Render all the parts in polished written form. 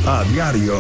A diario,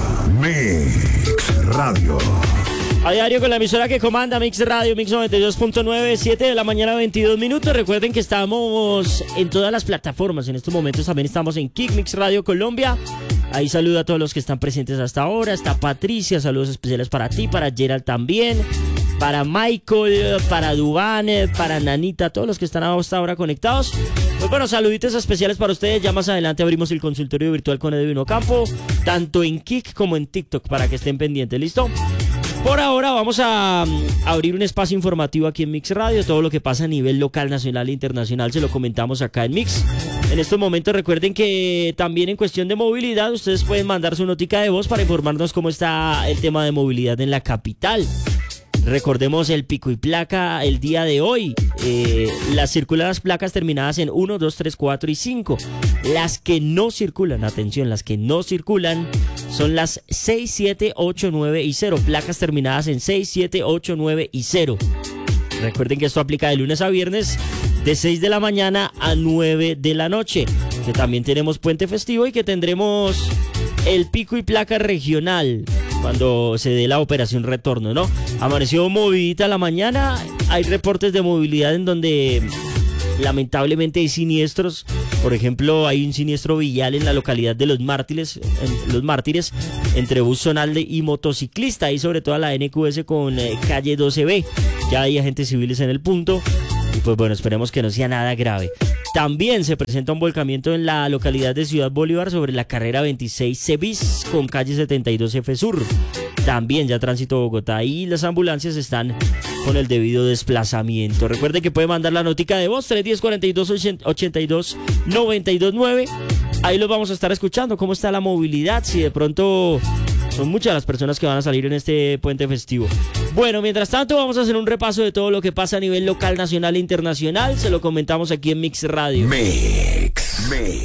Mix Radio. A diario con la emisora que comanda Mix Radio, Mix 92.9, 7 de la mañana, 22 minutos. Recuerden que estamos en todas las plataformas. En estos momentos también estamos en Kick Mix Radio Colombia. Ahí saludo a todos los que están presentes hasta ahora. Está Patricia, saludos especiales para ti, para Gerald también, para Michael, para Dubán, para Nanita, todos los que están hasta ahora conectados. Pues bueno, saluditos especiales para ustedes. Ya más adelante abrimos el consultorio virtual con Edwin Ocampo, tanto en Kick como en TikTok, para que estén pendientes, ¿listo? Por ahora vamos a abrir un espacio informativo aquí en Mix Radio. Todo lo que pasa a nivel local, nacional e internacional se lo comentamos acá en Mix. En estos momentos recuerden que también en cuestión de movilidad ustedes pueden mandar su notica de voz para informarnos cómo está el tema de movilidad en la capital. Recordemos el pico y placa el día de hoy. Las circuladas placas terminadas en 1, 2, 3, 4 y 5. Las que no circulan, atención, las que no circulan son las 6, 7, 8, 9 y 0. Placas terminadas en 6, 7, 8, 9 y 0. Recuerden que esto aplica de lunes a viernes de 6 de la mañana a 9 de la noche. Que también tenemos puente festivo y que tendremos el pico y placa regional cuando se dé la operación retorno, ¿no? Amaneció movidita la mañana. Hay reportes de movilidad en donde lamentablemente hay siniestros. Por ejemplo, hay un siniestro vial en la localidad de Los Mártires entre bus zonal y motociclista, y sobre todo la NQS con calle 12B. Ya hay agentes civiles en el punto y pues bueno, esperemos que no sea nada grave. También se presenta un volcamiento en la localidad de Ciudad Bolívar sobre la carrera 26C bis con calle 72F Sur. También ya tránsito Bogotá y las ambulancias están con el debido desplazamiento. Recuerden que puede mandar la notica de voz 310-42-82-929. Ahí los vamos a estar escuchando. ¿Cómo está la movilidad? Si de pronto son muchas las personas que van a salir en este puente festivo. Bueno, mientras tanto vamos a hacer un repaso de todo lo que pasa a nivel local, nacional e internacional. Se lo comentamos aquí en Mix Radio. Mix.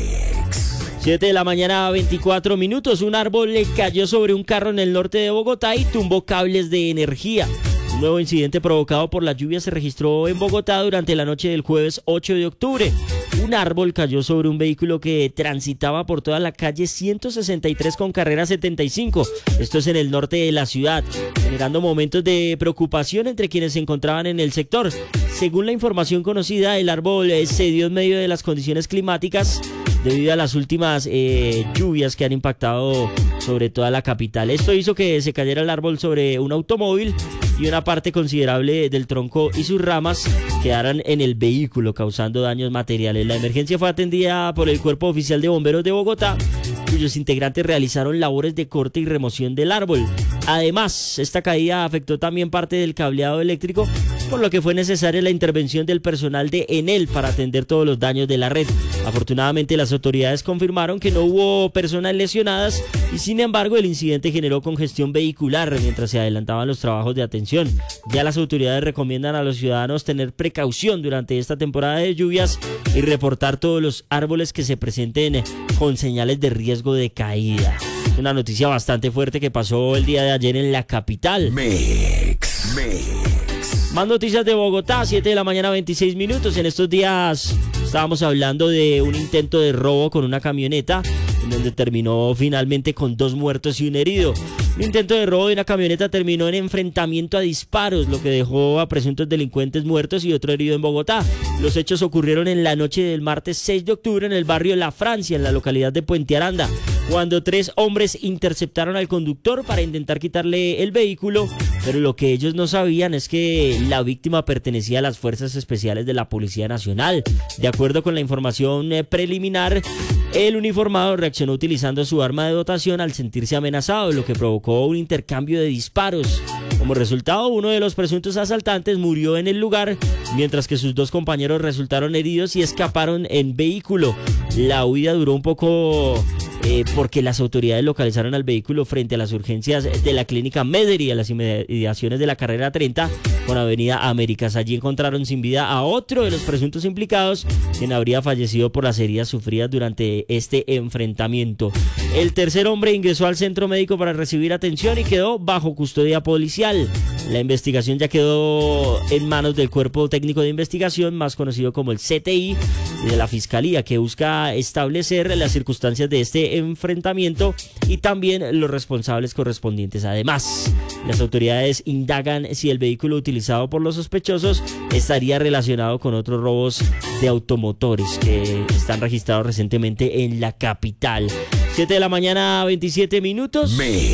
7 de la mañana, 24 minutos. Un árbol le cayó sobre un carro en el norte de Bogotá y tumbó cables de energía. Un nuevo incidente provocado por la lluvia se registró en Bogotá durante la noche del jueves 8 de octubre. Un árbol cayó sobre un vehículo que transitaba por toda la calle 163 con carrera 75. Esto es en el norte de la ciudad, generando momentos de preocupación entre quienes se encontraban en el sector. Según la información conocida, el árbol se dio en medio de las condiciones climáticas debido a las últimas lluvias que han impactado sobre toda la capital. Esto hizo que se cayera el árbol sobre un automóvil y una parte considerable del tronco y sus ramas quedaran en el vehículo, causando daños materiales. La emergencia fue atendida por el Cuerpo Oficial de Bomberos de Bogotá, cuyos integrantes realizaron labores de corte y remoción del árbol. Además, esta caída afectó también parte del cableado eléctrico, por lo que fue necesaria la intervención del personal de Enel para atender todos los daños de la red. Afortunadamente, las autoridades confirmaron que no hubo personas lesionadas y, sin embargo, el incidente generó congestión vehicular mientras se adelantaban los trabajos de atención. Ya las autoridades recomiendan a los ciudadanos tener precaución durante esta temporada de lluvias y reportar todos los árboles que se presenten con señales de riesgo de caída. Una noticia bastante fuerte que pasó el día de ayer en la capital. Mix. Más noticias de Bogotá, 7 de la mañana, 26 minutos. En estos días estábamos hablando de un intento de robo con una camioneta, en donde terminó finalmente con 2 muertos y un herido. Un intento de robo de una camioneta terminó en enfrentamiento a disparos, lo que dejó a presuntos delincuentes muertos y otro herido en Bogotá. Los hechos ocurrieron en la noche del martes 6 de octubre en el barrio La Francia, en la localidad de Puente Aranda, cuando 3 hombres interceptaron al conductor para intentar quitarle el vehículo, pero lo que ellos no sabían es que la víctima pertenecía a las Fuerzas Especiales de la Policía Nacional. De acuerdo con la información preliminar, el uniformado reaccionó utilizando su arma de dotación al sentirse amenazado, lo que provocó un intercambio de disparos. Como resultado, uno de los presuntos asaltantes murió en el lugar, mientras que sus 2 compañeros resultaron heridos y escaparon en vehículo. La huida duró un poco porque las autoridades localizaron al vehículo frente a las urgencias de la clínica Mederi, a las inmediaciones de la carrera 30 con Avenida Américas. Allí encontraron sin vida a otro de los presuntos implicados, quien habría fallecido por las heridas sufridas durante este enfrentamiento. El tercer hombre ingresó al centro médico para recibir atención y quedó bajo custodia policial. La investigación ya quedó en manos del Cuerpo Técnico de Investigación, más conocido como el CTI, y de la Fiscalía, que busca establecer las circunstancias de este enfrentamiento y también los responsables correspondientes. Además, las autoridades indagan si el vehículo utilizado por los sospechosos estaría relacionado con otros robos de automotores que están registrados recientemente en la capital. 7 de la mañana, 27 minutos.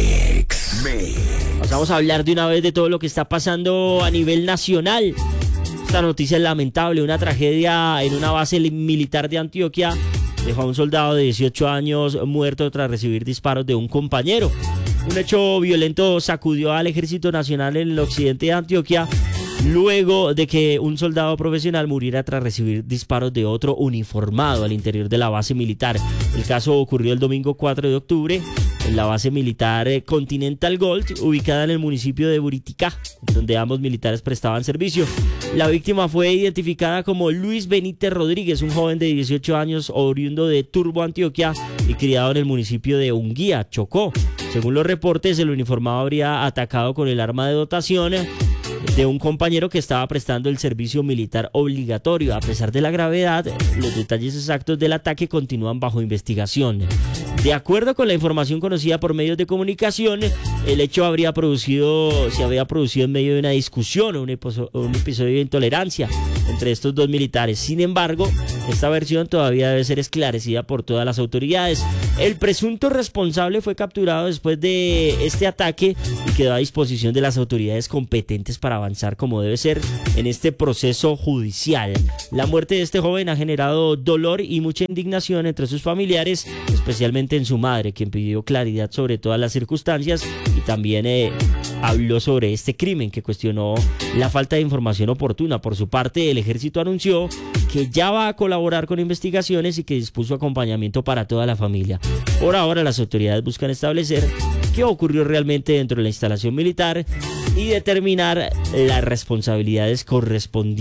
Mix. Vamos a hablar de una vez de todo lo que está pasando a nivel nacional. Esta noticia es lamentable. Una tragedia en una base militar de Antioquia dejó a un soldado de 18 años muerto tras recibir disparos de un compañero. Un hecho violento sacudió al Ejército Nacional en el occidente de Antioquia, luego de que un soldado profesional muriera tras recibir disparos de otro uniformado al interior de la base militar. El caso ocurrió el domingo 4 de octubre en la base militar Continental Gold, ubicada en el municipio de Buriticá, donde ambos militares prestaban servicio. La víctima fue identificada como Luis Benítez Rodríguez, un joven de 18 años oriundo de Turbo, Antioquia, y criado en el municipio de Unguía, Chocó. Según los reportes, el uniformado habría atacado con el arma de dotación de un compañero que estaba prestando el servicio militar obligatorio. A pesar de la gravedad, los detalles exactos del ataque continúan bajo investigación. De acuerdo con la información conocida por medios de comunicación, el hecho se habría producido en medio de una discusión o un episodio de intolerancia entre estos dos militares. Sin embargo, esta versión todavía debe ser esclarecida por todas las autoridades. El presunto responsable fue capturado después de este ataque y quedó a disposición de las autoridades competentes para avanzar como debe ser en este proceso judicial. La muerte de este joven ha generado dolor y mucha indignación entre sus familiares, especialmente en su madre, quien pidió claridad sobre todas las circunstancias y también habló sobre este crimen, que cuestionó la falta de información oportuna. Por su parte, el ejército anunció que ya va a colaborar con investigaciones y que dispuso acompañamiento para toda la familia. Por ahora, las autoridades buscan establecer qué ocurrió realmente dentro de la instalación militar y determinar las responsabilidades correspondientes.